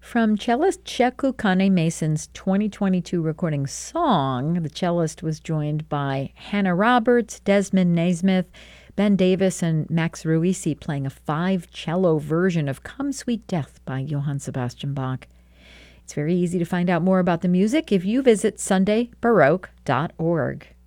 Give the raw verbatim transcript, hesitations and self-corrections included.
From cellist Cheku Kane Mason's twenty twenty-two recording Song, the cellist was joined by Hannah Roberts, Desmond Naismith, Ben Davis, and Max Ruisi playing a five-cello version of Come Sweet Death by Johann Sebastian Bach. It's very easy to find out more about the music if you visit sunday baroque dot org.